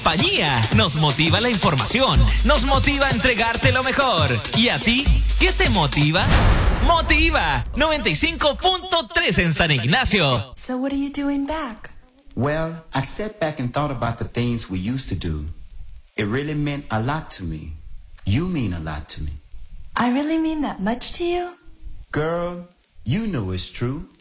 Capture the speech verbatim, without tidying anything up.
Compañía. Nos motiva la información. Nos motiva a entregarte lo mejor. ¿Y a ti? ¿Qué te motiva? Motiva noventa y cinco punto tres en San Ignacio. So what are you doing back? Well, I sat back and thought about the things we used to do. It really meant a lot to me. You mean a lot to me. I really mean that much to you? Girl, you know it's true.